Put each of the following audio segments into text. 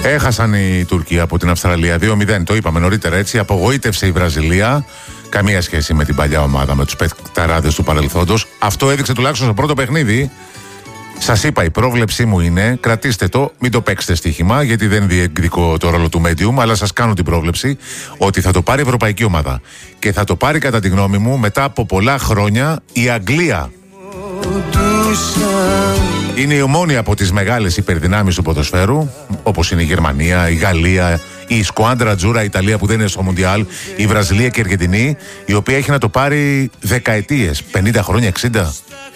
Έχασαν οι Τούρκοι από την Αυστραλία 2-0. Το είπαμε νωρίτερα έτσι. Απογοήτευσε η Βραζιλία. Καμία σχέση με την παλιά ομάδα, με τους παικταράδες του παρελθόντος. Αυτό έδειξε τουλάχιστον στο πρώτο παιχνίδι. Σας είπα, η πρόβλεψή μου είναι, κρατήστε το, μην το παίξετε στοίχημα, γιατί δεν διεκδικώ το ρόλο του medium, αλλά σας κάνω την πρόβλεψη ότι θα το πάρει η ευρωπαϊκή ομάδα. Και θα το πάρει, κατά τη γνώμη μου, μετά από πολλά χρόνια η Αγγλία. Είναι η μόνη από τις μεγάλες υπερδυνάμεις του ποδοσφαίρου, όπως είναι η Γερμανία, η Γαλλία, η Σκουάντρα Τζούρα, η Ιταλία που δεν είναι στο Μουντιάλ, η Βραζιλία και η Αργεντινή, η οποία έχει να το πάρει δεκαετίες, 50 χρόνια, 60.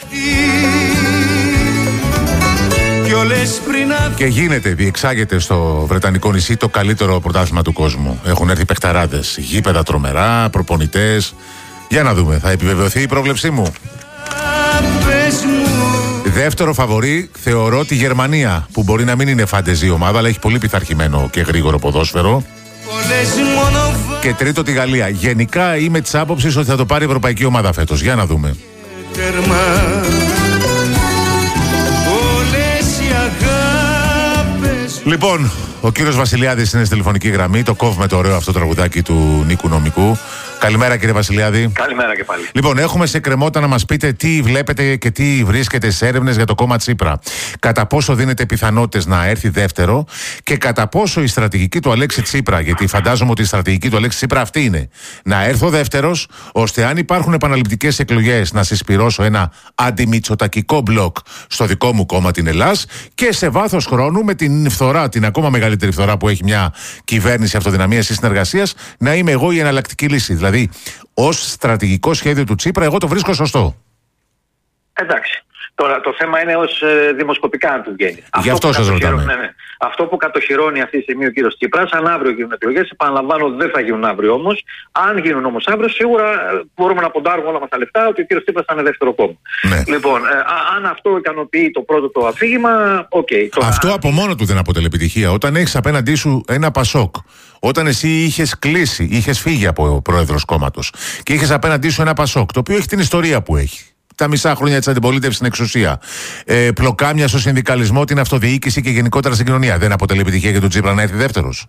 Και γίνεται, διεξάγεται στο Βρετανικό νησί το καλύτερο πρωτάθλημα του κόσμου. Έχουν έρθει παιχταράδες, γήπεδα τρομερά, προπονητές. Για να δούμε, θα επιβεβαιωθεί η πρόβλεψή μου. Δεύτερο φαβορί θεωρώ τη Γερμανία, που μπορεί να μην είναι φαντεζή ομάδα, αλλά έχει πολύ πειθαρχημένο και γρήγορο ποδόσφαιρο. Και τρίτο τη Γαλλία. Γενικά είμαι της άποψης ότι θα το πάρει η ευρωπαϊκή ομάδα φέτος. Για να δούμε. Λοιπόν, ο κύριος Βασιλιάδης είναι στη τηλεφωνική γραμμή. Το κόβουμε το ωραίο αυτό τραγουδάκι του Νίκου Νομικού. Καλημέρα, κύριε Βασιλιάδη. Καλημέρα και πάλι. Λοιπόν, έχουμε σε κρεμότα να μας πείτε τι βλέπετε και τι βρίσκετε σε έρευνες για το κόμμα Τσίπρα. Κατά πόσο δίνετε πιθανότητες να έρθει δεύτερο και κατά πόσο η στρατηγική του Αλέξη Τσίπρα, γιατί φαντάζομαι ότι η στρατηγική του Αλέξη Τσίπρα αυτή είναι, να έρθω δεύτερος, ώστε αν υπάρχουν επαναληπτικές εκλογές να συσπυρώσω ένα αντιμητσοτακικό μπλοκ στο δικό μου κόμμα, την Ελλάς, και σε βάθος χρόνου με την φθορά, την ακόμα μεγαλύτερη φθορά που έχει μια κυβέρνηση αυτοδυναμίας ή συνεργασίας, να είμαι εγώ η εναλλακτική λύση. Δηλαδή, ως στρατηγικό σχέδιο του Τσίπρα, εγώ το βρίσκω σωστό. Εντάξει. Τώρα το θέμα είναι ως δημοσκοπικά αν του βγαίνει. Γι' αυτό σας ρωτάμε. Ναι. Αυτό που κατοχυρώνει αυτή τη στιγμή ο κύριος Τσίπρας, αν αύριο γίνουν εκλογές, επαναλαμβάνω δεν θα γίνουν αύριο όμως. Αν γίνουν όμως αύριο, σίγουρα μπορούμε να ποντάρουμε όλα μας τα λεφτά ότι ο κύριος Τσίπρας θα είναι δεύτερο κόμμα. Ναι. Λοιπόν, αν αυτό ικανοποιεί το πρώτο το αφήγημα, οκ. Αυτό από μόνο του δεν αποτελεί επιτυχία. Όταν έχεις απέναντί σου ένα Πασόκ, όταν εσύ είχες κλείσει, είχες φύγει από πρόεδρος κόμματος και είχες απέναντί σου ένα Πασόκ, το οποίο έχει την ιστορία που έχει. Τα μισά χρόνια της αντιπολίτευσης στην εξουσία. Πλοκάμια στο συνδικαλισμό, την αυτοδιοίκηση και γενικότερα στην κοινωνία. Δεν αποτελεί επιτυχία για τον Τσίπρα να έρθει δεύτερος?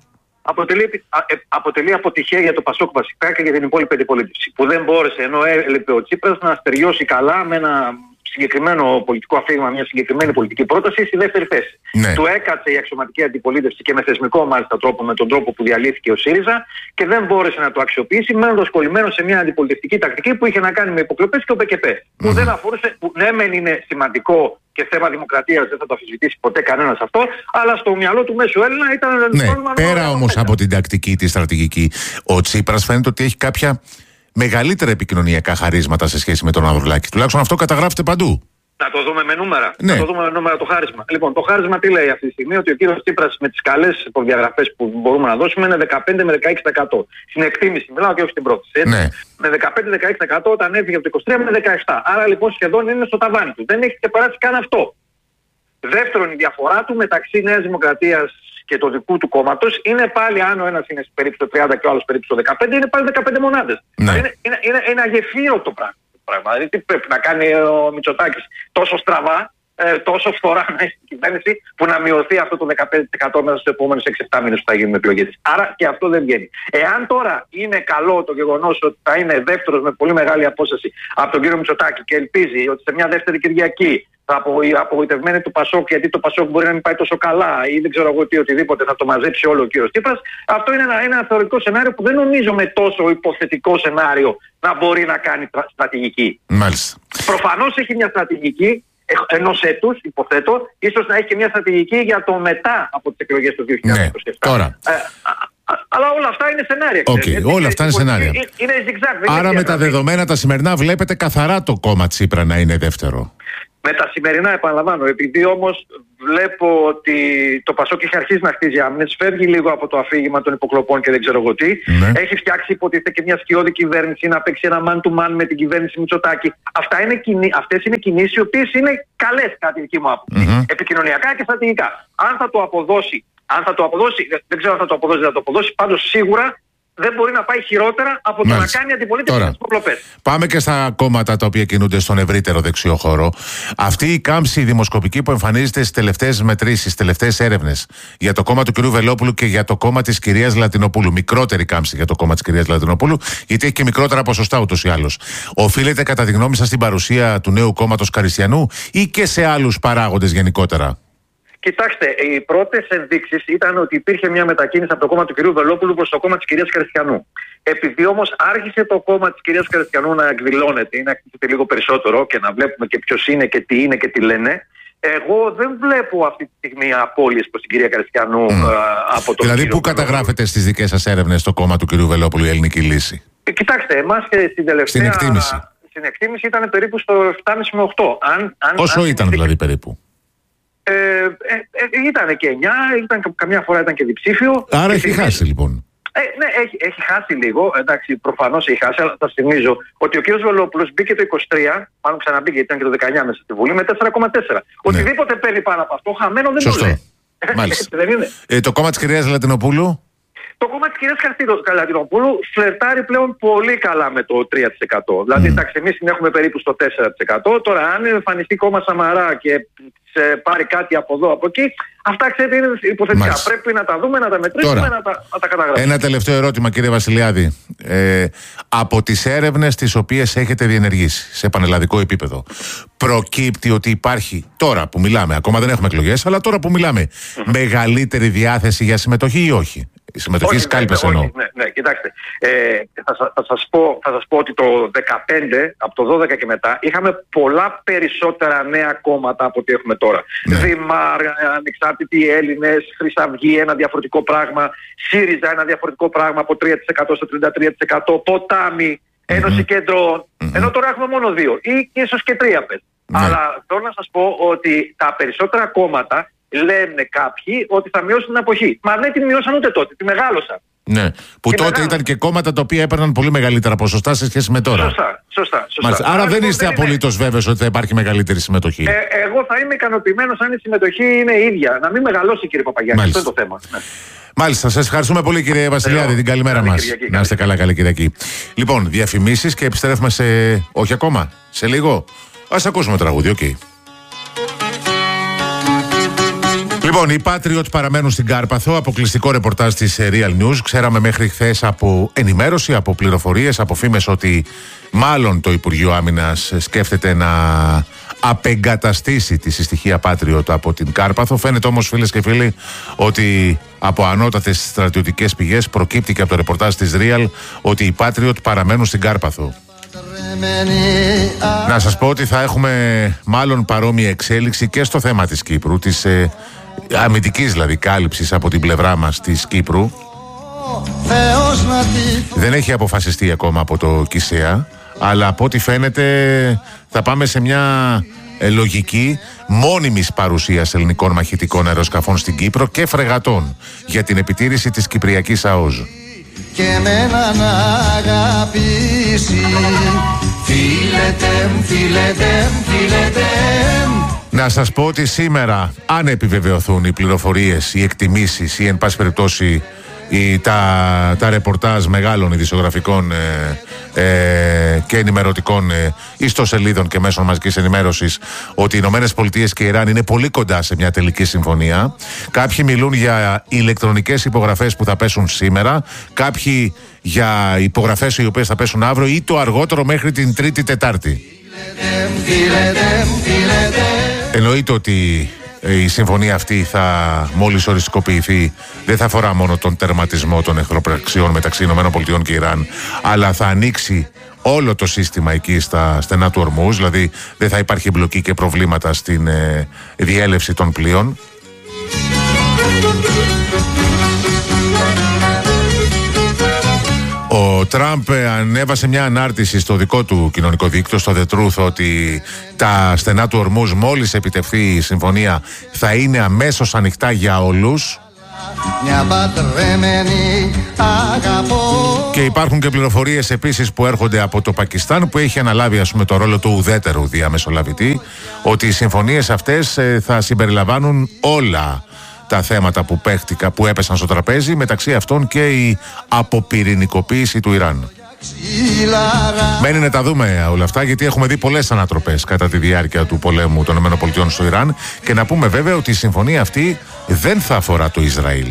Αποτελεί αποτυχία για το Πασόκ βασικά και για την υπόλοιπη αντιπολίτευση. Που δεν μπόρεσε, ενώ έλειπε ο Τσίπρας, να στεριώσει καλά με ένα συγκεκριμένο πολιτικό αφήγημα, μια συγκεκριμένη πολιτική πρόταση στη δεύτερη θέση. Ναι. Του έκατσε η αξιωματική αντιπολίτευση και με θεσμικό μάλιστα τρόπο, με τον τρόπο που διαλύθηκε ο ΣΥΡΙΖΑ, και δεν μπόρεσε να το αξιοποιήσει, μένοντας κολλημένο σε μια αντιπολιτευτική τακτική που είχε να κάνει με υποκλοπές και ΟΠΕΚΕΠΕ. Που δεν αφορούσε, που ναι, μεν είναι σημαντικό και θέμα δημοκρατίας, δεν θα το αμφισβητήσει ποτέ κανένας αυτό, αλλά στο μυαλό του μέσου Έλληνα ήταν. Ναι, πέρα όμως από την τακτική, τη στρατηγική, ο Τσίπρας φαίνεται ότι έχει κάποια μεγαλύτερα επικοινωνιακά χαρίσματα σε σχέση με τον Ανδρουλάκη. Τουλάχιστον αυτό καταγράφεται παντού. Να το δούμε με νούμερα. Ναι. Να το δούμε με νούμερα το χάρισμα. Λοιπόν, το χάρισμα τι λέει αυτή τη στιγμή? Ότι ο κύριος Τσίπρας με τις καλές προδιαγραφές που μπορούμε να δώσουμε είναι 15 με 16%. Στην εκτίμηση, μιλάω και όχι στην πρόθεση. Ναι. Με 15-16% όταν έφυγε από το 23 με 17%. Άρα λοιπόν σχεδόν είναι στο ταβάνι του. Δεν έχει ξεπεράσει καν αυτό. Δεύτερον, η διαφορά του μεταξύ Νέας Δημοκρατίας και το δικού του κόμματος είναι πάλι, αν ο ένας είναι περίπου στο 30 και ο άλλος περίπου στο 15, είναι πάλι 15 μονάδες. Ναι. Είναι αγεφύρωτο πράγμα. Δηλαδή, τι πρέπει να κάνει ο Μητσοτάκης τόσο στραβά, τόσο φθορά να έχει την κυβέρνηση, που να μειωθεί αυτό το 15% μέσα στους επόμενους 6-7 μήνες που θα γίνουν εκλογές. Άρα και αυτό δεν βγαίνει. Εάν τώρα είναι καλό το γεγονός ότι θα είναι δεύτερος με πολύ μεγάλη απόσταση από τον κύριο Μητσοτάκη και ελπίζει ότι σε μια δεύτερη Κυριακή οι απογοητευμένοι του Πασόκ, γιατί το Πασόκ μπορεί να μην πάει τόσο καλά ή δεν ξέρω εγώ τι, οτιδήποτε, θα το μαζέψει όλο ο κύριος Τσίπρας. Αυτό είναι ένα θεωρητικό σενάριο που δεν νομίζω με τόσο υποθετικό σενάριο να μπορεί να κάνει στρατηγική. Μάλιστα. Προφανώς έχει μια στρατηγική ενός έτους, υποθέτω, ίσως να έχει και μια στρατηγική για το μετά από τις εκλογές του 2027. Ναι, τώρα. Αλλά όλα αυτά είναι σενάρια. Όλα αυτά είναι σενάρια. Είναι zigzag. Άρα με τα δεδομένα τα σημερινά βλέπετε καθαρά το κόμμα Τσίπρα να είναι δεύτερο. Με τα σημερινά, επαναλαμβάνω, επειδή όμως βλέπω ότι το Πασόκ έχει αρχίσει να χτίζει άμυνες, φεύγει λίγο από το αφήγημα των υποκλοπών και δεν ξέρω εγώ τι. Ναι. Έχει φτιάξει, υποτίθεται, και μια σκιώδη κυβέρνηση να παίξει ένα man-to-man με την κυβέρνηση Μητσοτάκη. Αυτές είναι κινήσεις οι οποίες είναι καλές, κατά τη δική μου άποψη. Επικοινωνιακά και στρατηγικά. Αν θα το αποδώσει, δεν ξέρω αν θα το αποδώσει, πάντως σίγουρα δεν μπορεί να πάει χειρότερα από το να κάνει αντιπολίτευση στις υποκλοπές. Πάμε και στα κόμματα τα οποία κινούνται στον ευρύτερο δεξιό χώρο. Αυτή η κάμψη δημοσκοπική που εμφανίζεται στις τελευταίες μετρήσεις, στις τελευταίες έρευνες για το κόμμα του κ. Βελόπουλου και για το κόμμα της κυρίας Λατινοπούλου, μικρότερη κάμψη για το κόμμα της κυρίας Λατινοπούλου, γιατί έχει και μικρότερα ποσοστά ούτως ή άλλως, οφείλεται κατά τη γνώμη σας στην παρουσία του νέου κόμματος Καριστιανού ή και σε άλλους παράγοντες γενικότερα? Κοιτάξτε, οι πρώτες ενδείξεις ήταν ότι υπήρχε μια μετακίνηση από το κόμμα του κ. Βελόπουλου προς το κόμμα της κυρίας Καριστιανού. Επειδή όμως άρχισε το κόμμα της κυρίας Καριστιανού να εκδηλώνεται ή να χτυπείται λίγο περισσότερο και να βλέπουμε και ποιος είναι και τι είναι και τι λένε, εγώ δεν βλέπω αυτή τη στιγμή απώλειες προς την κυρία Καριστιανού από το. Δηλαδή, πού καταγράφεται στις δικές σας έρευνες το κόμμα του κ. Βελόπουλου η Ελληνική Λύση? Κοιτάξτε, εμάς και στην τελευταία. Στην εκτίμηση ήταν περίπου στο 7,5 με 8. Όσο ήταν δηλαδή περίπου? Ήταν και 9, καμιά φορά ήταν και διψήφιο. Άρα έχει χάσει λοιπόν. Ναι, έχει χάσει λίγο. Εντάξει, προφανώς έχει χάσει, αλλά θα θυμίζω ότι ο κ. Βελόπουλος μπήκε το 23, πάνω ξαναμπήκε, ήταν και το 19 μέσα στη Βουλή, με 4,4. Οτιδήποτε παίρνει πάνω από αυτό, χαμένο δεν το λέει. Μάλιστα. Το κόμμα της κυρίας Λατινοπούλου? Το κόμμα της κυρίας Λατινοπούλου φλερτάρει πλέον πολύ καλά με το 3%. Δηλαδή, εντάξει, εμείς την έχουμε περίπου στο 4%. Τώρα, αν εμφανιστεί κόμμα Σαμαρά και πάρει κάτι από εδώ, από εκεί, αυτά ξέρετε είναι υποθετικά. Μάλιστα. Πρέπει να τα δούμε, να τα μετρήσουμε, τώρα, να τα καταγράψουμε. Ένα τελευταίο ερώτημα, κύριε Βασιλιάδη. Από τις έρευνες τις οποίες έχετε διενεργήσει σε πανελλαδικό επίπεδο, προκύπτει ότι υπάρχει, τώρα που μιλάμε, ακόμα δεν έχουμε εκλογές, αλλά τώρα που μιλάμε, μεγαλύτερη διάθεση για συμμετοχή ή όχι? Η συμμετοχή στις κάλπες εννοώ. Ναι, κοιτάξτε. Θα σας πω ότι το 2015, από το 2012 και μετά, είχαμε πολλά περισσότερα νέα κόμματα από ό,τι έχουμε τώρα. Ναι. Δημάρ, Ανεξάρτητοι Έλληνες, Χρυσαυγή, ένα διαφορετικό πράγμα. ΣΥΡΙΖΑ, ένα διαφορετικό πράγμα από 3% στο 33%. Ποτάμι, Ένωση Κέντρων. Ενώ τώρα έχουμε μόνο 2 ή ίσως και 3 πες. Ναι. Αλλά θέλω να σας πω ότι τα περισσότερα κόμματα λένε κάποιοι ότι θα μειώσουν την αποχή. Μα δεν την μειώσαν ούτε τότε, τη μεγάλωσαν. Ναι, που τότε ήταν και κόμματα τα οποία έπαιρναν πολύ μεγαλύτερα ποσοστά σε σχέση με τώρα. Σωστά. Άρα δεν είστε απολύτως βέβαιος ότι θα υπάρχει μεγαλύτερη συμμετοχή? Εγώ θα είμαι ικανοποιημένος αν η συμμετοχή είναι ίδια. Να μην μεγαλώσει, κύριε Παπαγιάννη. Αυτό είναι το θέμα. Ναι. Μάλιστα, σας ευχαριστούμε πολύ, κύριε Βασιλιάδη. Την καλημέρα μας. Να είστε καλά, καλή Κυριακή. Λοιπόν, διαφημίσεις και επιστρέφουμε σε. Όχι ακόμα, σε λίγο. Ας ακούσουμε τραγούδι, okay. Λοιπόν, οι Patriot παραμένουν στην Κάρπαθο. Αποκλειστικό ρεπορτάζ της Real News. Ξέραμε μέχρι χθες από ενημέρωση, από πληροφορίες, από φήμες ότι μάλλον το Υπουργείο Άμυνας σκέφτεται να απεγκαταστήσει τη συστοιχεία Patriot από την Κάρπαθο. Φαίνεται όμως, φίλες και φίλοι, ότι από ανώτατες στρατιωτικές πηγές προκύπτει και από το ρεπορτάζ της Real ότι οι Patriot παραμένουν στην Κάρπαθο. Να σας πω ότι θα έχουμε μάλλον παρόμοια εξέλιξη και στο θέμα της Κύπρου, της αμυντικής δηλαδή κάλυψης από την πλευρά μας της Κύπρου. Δεν έχει αποφασιστεί ακόμα από το ΚΙΣΕΑ, αλλά από ό,τι φαίνεται θα πάμε σε μια λογική μόνιμης παρουσίας ελληνικών μαχητικών αεροσκαφών στην Κύπρο και φρεγατών για την επιτήρηση της Κυπριακής ΑΟΖ. Και εμένα να αγαπήσει, φίλετε. Να σας πω ότι σήμερα, αν επιβεβαιωθούν οι πληροφορίες, οι εκτιμήσεις ή εν πάση περιπτώσει τα ρεπορτάζ μεγάλων ειδησιογραφικών και ενημερωτικών ιστοσελίδων και μέσων μαζικής ενημέρωσης ότι οι Ηνωμένες Πολιτείες και η Ιράν είναι πολύ κοντά σε μια τελική συμφωνία. Κάποιοι μιλούν για ηλεκτρονικές υπογραφές που θα πέσουν σήμερα, κάποιοι για υπογραφές οι οποίες θα πέσουν αύριο ή το αργότερο μέχρι την Τρίτη-Τετάρτη. Εννοείται ότι η συμφωνία αυτή μόλις οριστικοποιηθεί, δεν θα αφορά μόνο τον τερματισμό των εχθροπραξιών μεταξύ ΗΠΑ και Ιράν, αλλά θα ανοίξει όλο το σύστημα εκεί στα στενά του Ορμούζ, δηλαδή δεν θα υπάρχει εμπλοκή και προβλήματα στην διέλευση των πλοίων. Ο Τραμπ ανέβασε μια ανάρτηση στο δικό του κοινωνικό δίκτυο, στο The Truth, ότι τα στενά του Ορμούζ μόλις επιτευχθεί η συμφωνία θα είναι αμέσως ανοιχτά για όλους. Και υπάρχουν και πληροφορίες επίσης που έρχονται από το Πακιστάν, που έχει αναλάβει το ρόλο του ουδέτερου διαμεσολαβητή, ότι οι συμφωνίες αυτές θα συμπεριλαμβάνουν όλα τα θέματα που έπεσαν στο τραπέζι, μεταξύ αυτών και η αποπυρηνικοποίηση του Ιράν. Μένει να τα δούμε όλα αυτά, γιατί έχουμε δει πολλές ανατροπές κατά τη διάρκεια του πολέμου των ΗΠΑ στο Ιράν, και να πούμε βέβαια ότι η συμφωνία αυτή δεν θα αφορά το Ισραήλ.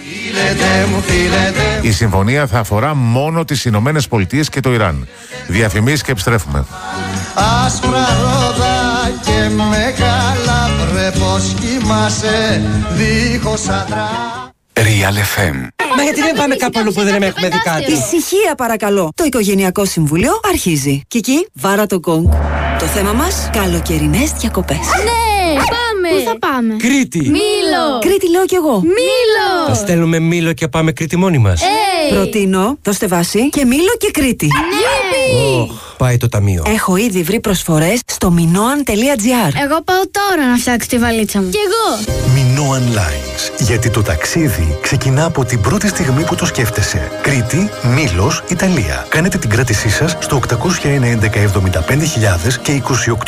Η συμφωνία θα αφορά μόνο τις Ηνωμένες Πολιτείες και το Ιράν. Διαφημίσεις και επιστρέφουμε. Άσπρα ρόδα και μεγάλα βρεπός κοιμάσαι δίχως άντρα. Real FM. Μα γιατί δεν πάμε κάπου αλλού που δεν έχουμε δει κάτι? Ησυχία παρακαλώ. Το Οικογενειακό Συμβούλιο αρχίζει. Κική, βάρα το γκονγκ. Το θέμα μας, καλοκαιρινές διακοπές. Ναι, πάμε. Πού θα πάμε? Κρήτη. Μήλο. Κρήτη λέω κι εγώ. Μήλο. Θα στέλνουμε Μήλο και πάμε Κρήτη μόνοι μας. Προτείνω, δώστε βάση, και Μήλο και Κρήτη. Ναι. Πάει το ταμείο. Έχω ήδη βρει προσφορές στο minoan.gr. Εγώ πάω τώρα να φτιάξω τη βαλίτσα μου. Κι εγώ. Minoan Lines. Γιατί το ταξίδι ξεκινά από την πρώτη στιγμή που το σκέφτεσαι. Κρήτη, Μήλος, Ιταλία. Κάνετε την κράτησή σας στο 801-1175.000 και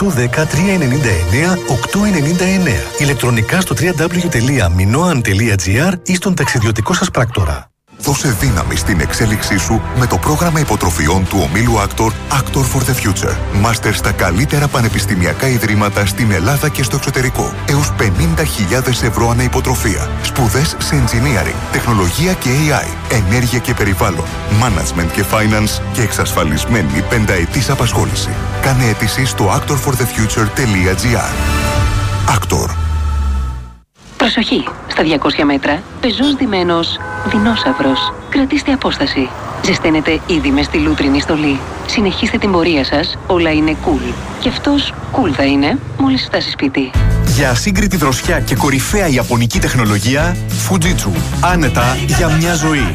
2810-399-899. Ηλεκτρονικά στο www.minoan.gr ή στον ταξιδιωτικό σας πράκτορα. Δώσε δύναμη στην εξέλιξή σου με το πρόγραμμα υποτροφιών του ομίλου Actor for the Future. Μάστερ στα καλύτερα πανεπιστημιακά ιδρύματα στην Ελλάδα και στο εξωτερικό. Έως 50.000 ευρώ ανά υποτροφία. Σπουδές σε engineering, τεχνολογία και AI, ενέργεια και περιβάλλον, management και finance και εξασφαλισμένη πενταετής απασχόληση. Κάνε αίτηση στο actorforthefuture.gr. Actor. Προσοχή! Στα 200 μέτρα, πεζός ντυμένος δεινόσαυρος. Κρατήστε απόσταση. Ζεσταίνετε ήδη με στη λούτρινη στολή. Συνεχίστε την πορεία σας, όλα είναι cool. Και αυτός cool θα είναι μόλις φτάσει σπίτι. Για ασύγκριτη δροσιά και κορυφαία ιαπωνική τεχνολογία, Fujitsu. Άνετα για μια ζωή.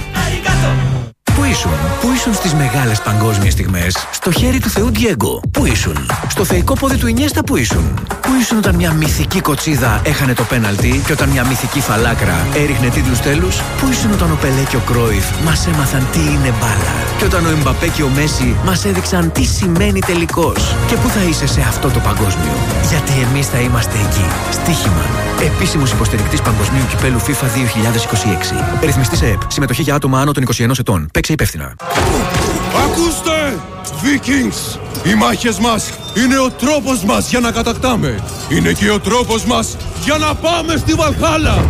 Πού ήσουν στις μεγάλες παγκόσμιες στιγμές? Στο χέρι του Θεού Ντιέγκο. Πού ήσουν? Στο θεϊκό πόδι του Ινιέστα. Πού ήσουν όταν μια μυθική κοτσίδα έχανε το πέναλτι και όταν μια μυθική φαλάκρα έριχνε τίτλους τέλους? Πού ήσουν όταν ο Πελέ και ο Κρόιφ μας έμαθαν τι είναι μπάλα και όταν ο Εμπαπέ και ο Μέση μας έδειξαν τι σημαίνει τελικός? Και πού θα είσαι σε αυτό το παγκόσμιο? Γιατί εμείς θα είμαστε εκεί. Στοίχημα. Επίσημος υποστηρικτής Παγκοσμίου Κυπέλου FIFA 2026. Ρυθμιστής ΕΕΠ. Συμμετοχή για άτομα άνω των 21 ετών. Παίξε υπεύθυνα. Ακούστε! Vikings! Οι μάχες μας είναι ο τρόπος μας για να κατακτάμε. Είναι και ο τρόπος μας για να πάμε στη Βαλχάλα.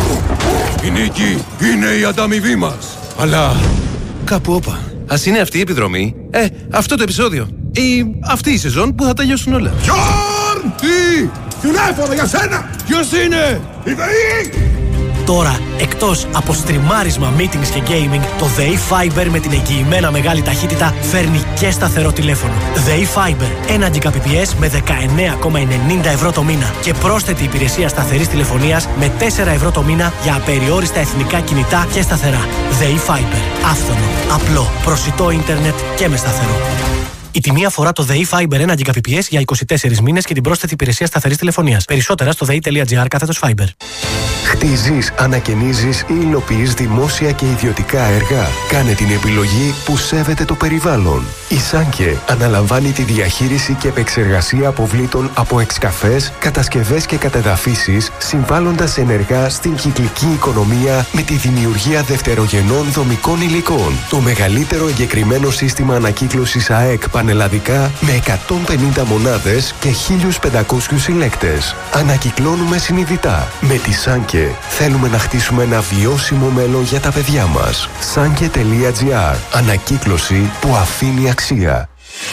Η νίκη είναι η ανταμοιβή μας. Αλλά κάπου όπα. Ας είναι αυτή η επιδρομή, αυτό το επεισόδιο ή αυτή η σεζόν που θα τελειώσουν όλα. Γιόρν! Τι! Τηλέφωνο για σένα! Ποιος είναι? Η ΔΕΗ! Τώρα, εκτός από στριμάρισμα, meetings και gaming, το ΔΕΗ Fiber με την εγγυημένα μεγάλη ταχύτητα φέρνει και σταθερό τηλέφωνο. ΔΕΗ Fiber, 1 Gbps με 19,90 ευρώ το μήνα και πρόσθετη υπηρεσία σταθερής τηλεφωνίας με 4 ευρώ το μήνα για απεριόριστα εθνικά κινητά και σταθερά. ΔΕΗ Fiber, άφθονο, απλό, προσιτό ίντερνετ και με σταθερό. Η τιμή αφορά το ΔΕΗ Fiber 1 Gbps για 24 μήνες και την πρόσθετη υπηρεσία σταθερής τηλεφωνίας. Περισσότερα στο dei.gr/Fiber. Χτίζεις, ανακαινίζεις ή υλοποιείς δημόσια και ιδιωτικά έργα? Κάνε την επιλογή που σέβεται το περιβάλλον. Η Σάνκε αναλαμβάνει τη διαχείριση και επεξεργασία αποβλήτων από εξκαφές, κατασκευές και κατεδαφίσεις, συμβάλλοντας ενεργά στην κυκλική οικονομία με τη δημιουργία δευτερογενών δομικών υλικών. Το μεγαλύτερο εγκεκριμένο σύστημα ανακύκλωσης ΑΕΚ πανελλαδικά με 150 μονάδες και 1.500 συλλέκτες. Ανακυκλώνουμε συνειδητά. Με τη Σάνκε θέλουμε να χτίσουμε ένα βιώσιμο μέλλον για τα παιδιά μας. Sanke.gr. Ανακύκλωση που αφήνει αξία.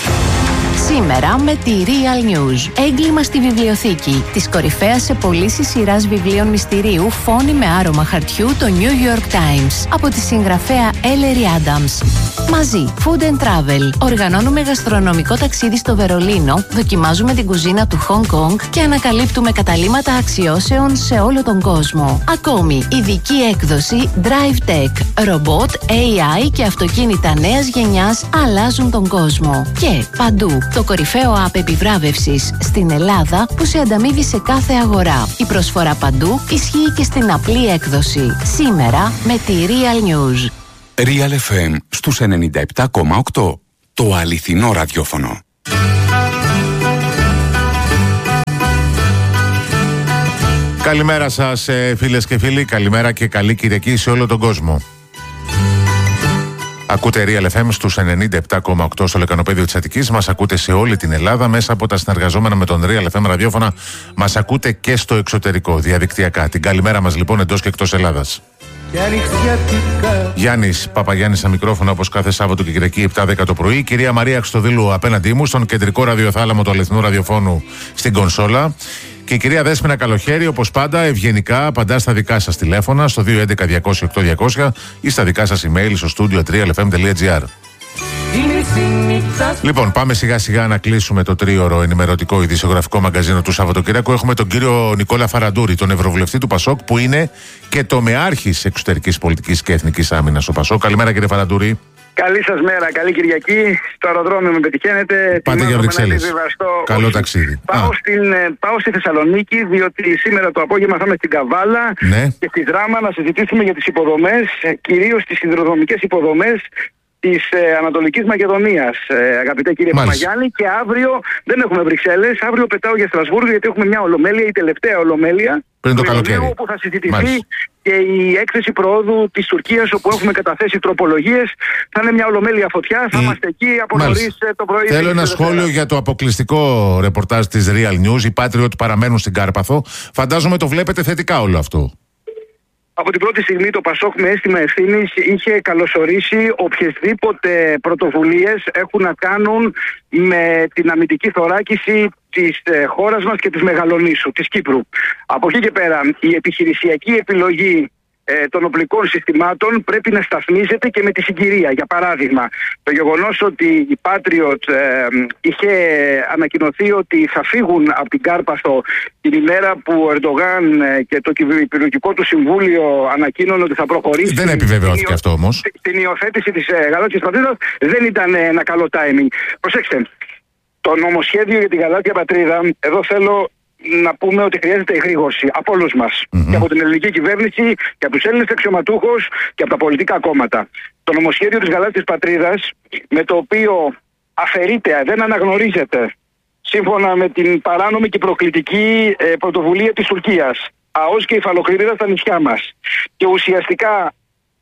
Σήμερα με τη Real News. Έγκλημα στη βιβλιοθήκη. Της κορυφαίας σε πωλήσεις σειράς βιβλίων μυστηρίου Φόνοι με άρωμα χαρτιού, το New York Times. Από τη συγγραφέα Ellery Adams. Μαζί, Food and Travel. Οργανώνουμε γαστρονομικό ταξίδι στο Βερολίνο, δοκιμάζουμε την κουζίνα του Hong Kong και ανακαλύπτουμε καταλύματα αξιώσεων σε όλο τον κόσμο. Ακόμη, ειδική έκδοση Drive Tech. Ρομπότ, AI και αυτοκίνητα νέας γενιάς αλλάζουν τον κόσμο. Και παντού, το κορυφαίο app επιβράβευσης στην Ελλάδα που σε ανταμείβει σε κάθε αγορά. Η προσφορά παντού ισχύει και στην απλή έκδοση. Σήμερα με τη Real News. Real FM στους 97,8. Το αληθινό ραδιόφωνο. Καλημέρα σας φίλες και φίλοι, καλημέρα και καλή Κυριακή σε όλο τον κόσμο. Ακούτε Real FM στους 97,8 στο λεκανοπέδιο της Αττικής. Μας ακούτε σε όλη την Ελλάδα μέσα από τα συνεργαζόμενα με τον Real FM ραδιόφωνα. Μας ακούτε και στο εξωτερικό, διαδικτυακά. Την καλημέρα μας λοιπόν εντός και εκτός Ελλάδας. Γιάννης Παπαγιάννης στα μικρόφωνα όπως κάθε Σάββατο και Κυριακή 7-10 το πρωί. Κυρία Μαρία Χρυστοδήλου απέναντί μου στον κεντρικό ραδιοθάλαμο του αληθινού ραδιοφώνου στην κονσόλα. Και η κυρία Δέσποινα Καλοχέρη, όπως πάντα, ευγενικά απαντά στα δικά σας τηλέφωνα στο 211-200-8200 ή στα δικά σας email στο studio.realfm.gr. Λοιπόν, πάμε σιγά σιγά να κλείσουμε το τρίωρο ενημερωτικό ειδησιογραφικό μαγκαζίνο του Σαββατοκύριακου. Έχουμε τον κύριο Νικόλα Φαραντούρη, τον Ευρωβουλευτή του Πασόκ, που είναι και τομεάρχης εξωτερικής πολιτικής και εθνικής άμυνας στο Πασόκ. Καλημέρα, κύριε Φαραντούρη. Καλή σας μέρα, καλή Κυριακή. Στο αεροδρόμιο με πετυχαίνετε. Πάτε για Βρυξέλλες. Καλό ταξίδι. Πάω στη Θεσσαλονίκη, διότι σήμερα το απόγευμα θα είμαι στην Καβάλα και στη Δράμα να συζητήσουμε για τις υποδομές, κυρίως τις σιδηροδρομικές υποδομές της Ανατολικής Μακεδονίας, αγαπητέ κύριε Παπαγιάννη. Και αύριο δεν έχουμε Βρυξέλλες. Αύριο πετάω για Στρασβούργο, γιατί έχουμε μια ολομέλεια, η τελευταία ολομέλεια πριν το καλοκαίρι, που θα συζητηθεί και η έκθεση προόδου της Τουρκίας, όπου έχουμε καταθέσει τροπολογίες. Θα είναι μια ολομέλεια φωτιά. Θα είμαστε εκεί από νωρίς το πρωί. Θέλω ένα σχόλιο για το αποκλειστικό ρεπορτάζ της Real News. Οι Patriot παραμένουν στην Κάρπαθο. Φαντάζομαι το βλέπετε θετικά όλο αυτό. Από την πρώτη στιγμή το Πασόκ με αίσθημα ευθύνης είχε καλωσορίσει οποιασδήποτε πρωτοβουλίες έχουν να κάνουν με την αμυντική θωράκιση της χώρας μας και της Μεγαλονήσου, της Κύπρου. Από εκεί και πέρα η επιχειρησιακή επιλογή των οπλικών συστημάτων πρέπει να σταθμίζεται και με τη συγκυρία. Για παράδειγμα, το γεγονός ότι η Patriot είχε ανακοινωθεί ότι θα φύγουν από την Κάρπαθο την ημέρα που ο Ερντογάν και το υπηρετικό του συμβούλιο ανακοίνωνε ότι θα προχωρήσει. Δεν επιβεβαιώθηκε αυτό όμως. Στην υιοθέτηση της γαλάζιας πατρίδας δεν ήταν ένα καλό timing. Προσέξτε, το νομοσχέδιο για τη γαλάζια πατρίδα, εδώ θέλω να πούμε ότι χρειάζεται εγρήγορση από όλους μας. Και από την ελληνική κυβέρνηση και από τους Έλληνες αξιωματούχους και από τα πολιτικά κόμματα. Το νομοσχέδιο της γαλάζιας πατρίδας, με το οποίο αφαιρείται, δεν αναγνωρίζεται, σύμφωνα με την παράνομη και προκλητική πρωτοβουλία της Τουρκίας, ΑΟΣ και υφαλοκρηπίδα στα νησιά μας, και ουσιαστικά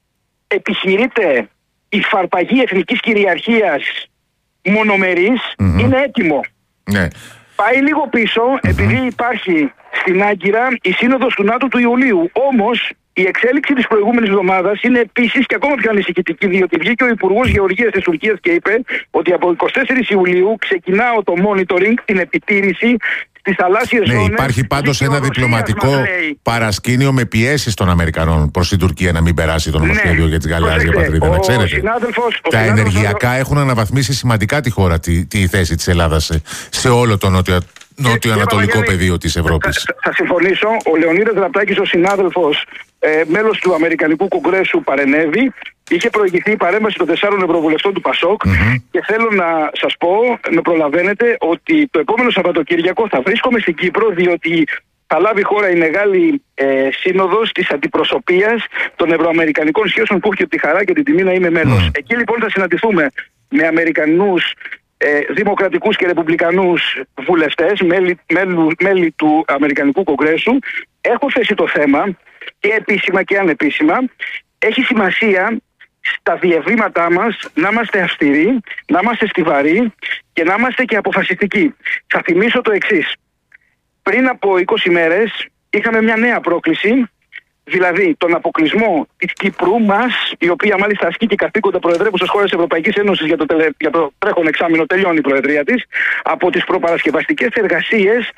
επιχειρείται η φαρπαγή εθνικής κυριαρχίας μονομερής, είναι έτοιμο. Ναι. Πάει λίγο πίσω, επειδή υπάρχει στην Άγκυρα η σύνοδος του ΝΑΤΟ του Ιουλίου. Όμως η εξέλιξη της προηγούμενης εβδομάδας είναι επίσης και ακόμα πιο ανησυχητική, διότι βγήκε ο Υπουργός Γεωργίας της Τουρκίας και είπε ότι από 24 Ιουλίου ξεκινάω το monitoring, την επιτήρηση στις θαλάσσιες ζώνες. Ναι, υπάρχει πάντως ένα διπλωματικό παρασκήνιο με πιέσεις των Αμερικανών προς την Τουρκία να μην περάσει το νομοσχέδιο για τη γαλάζια πατρίδα. Να ξέρετε. Τα ενεργειακά έχουν αναβαθμίσει σημαντικά τη χώρα, τη θέση της Ελλάδας σε όλο το νότιο-ανατολικό πεδίο της Ευρώπης. Θα συμφωνήσω. Ο Λεωνίδας Ραπτάκης, ο συνάδελφος, μέλος του Αμερικανικού Κογκρέσου, παρενέβη. Είχε προηγηθεί η παρέμβαση των 4 ευρωβουλευτών του Πασόκ και θέλω να σας πω, να προλαβαίνετε, ότι το επόμενο Σαββατοκύριακο θα βρίσκομαι στην Κύπρο, διότι θα λάβει η χώρα η μεγάλη σύνοδος της αντιπροσωπείας των ευρωαμερικανικών σχέσεων, που έχει τη χαρά και την τιμή να είμαι μέλος. Εκεί λοιπόν θα συναντηθούμε με Αμερικανούς δημοκρατικούς και ρεπουμπλικανούς βουλευτές, μέλη του Αμερικανικού Κογκρέσου. Έχω θέσει το θέμα και επίσημα και ανεπίσημα. Έχει σημασία στα διευρήματά μας να είμαστε αυστηροί, να είμαστε στιβαροί και να είμαστε και αποφασιστικοί. Θα θυμίσω το εξής. Πριν από 20 μέρες είχαμε μια νέα πρόκληση, δηλαδή τον αποκλεισμό της Κύπρου μας, η οποία μάλιστα ασκεί και καθήκοντα προεδρεύουσας χώρας της Ευρωπαϊκής Ένωσης για το τρέχον εξάμηνο, τελειώνει η προεδρία της, από τις προπαρασκευαστικές εργασίες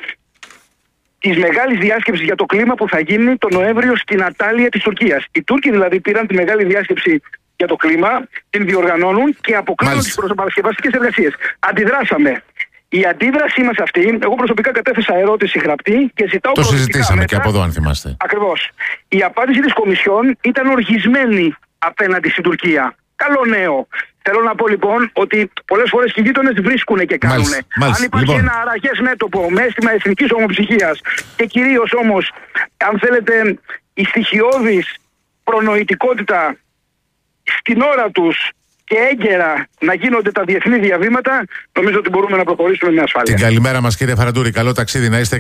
της μεγάλης διάσκεψης για το κλίμα που θα γίνει τον Νοέμβριο στην Ατάλεια της Τουρκίας. Οι Τούρκοι δηλαδή πήραν τη μεγάλη διάσκεψη για το κλίμα, την διοργανώνουν και αποκλίνουν τις προπαρασκευαστικές εργασίες. Αντιδράσαμε. Η αντίδρασή μας αυτή, εγώ προσωπικά κατέθεσα ερώτηση γραπτή και ζητάω. Το συζητήσαμε και από εδώ, αν θυμάστε. Ακριβώς. Η απάντηση της Κομισιόν ήταν οργισμένη απέναντι στην Τουρκία. Καλό νέο. Θέλω να πω λοιπόν ότι πολλές φορές οι γείτονες βρίσκουν και κάνουν. Αν υπάρχει ένα αραγές μέτωπο με αίσθημα εθνικής ομοψυχίας και κυρίως όμως, αν θέλετε, η στοιχειώδης προνοητικότητα στην ώρα τους και έγκαιρα να γίνονται τα διεθνή διαβήματα, νομίζω ότι μπορούμε να προχωρήσουμε με ασφάλεια. Την καλημέρα μας, κύριε Φαραντούρη. Καλό ταξίδι, να είστε